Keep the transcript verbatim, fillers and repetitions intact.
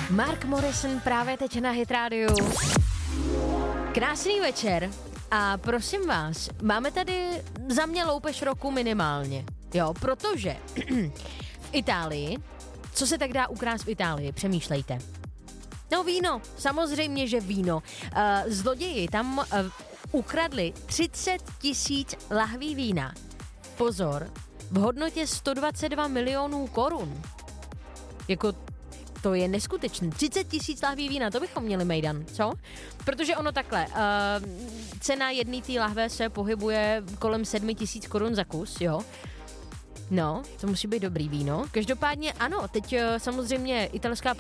Mark Morrison právě teď na Hit Radio. Krásný večer a prosím vás, máme tady za mě loupež roku minimálně, jo, protože v Itálii, co se tak dá ukrást v Itálii, přemýšlejte. No víno, samozřejmě, že víno. Uh, zloději tam uh, ukradli třicet tisíc lahví vína. Pozor, v hodnotě sto dvacet dva milionů korun. Jako to je neskutečný. třicet tisíc lahví vína, to bychom měli mejdan, co? Protože ono takhle, uh, cena jedné té lahve se pohybuje kolem sedm tisíc korun za kus, jo? No, to musí být dobrý víno. Každopádně ano, teď uh, samozřejmě italská